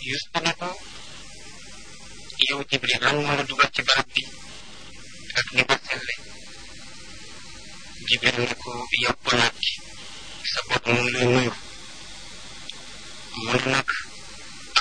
Yuusufa ne ko yow Jibril lan moo la dugal ci barab bi ak ni nga selle. Jibril ne ko yow bonaat sa bopp mu ngi lay nuyu mu ne nag